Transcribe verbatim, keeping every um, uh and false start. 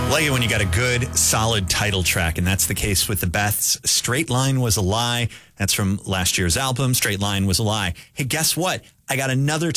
Like it when you got a good, solid title track, and that's the case with the Beths. Straight Line Was a Lie. That's from last year's album. Straight Line Was a Lie. Hey, guess what? I got another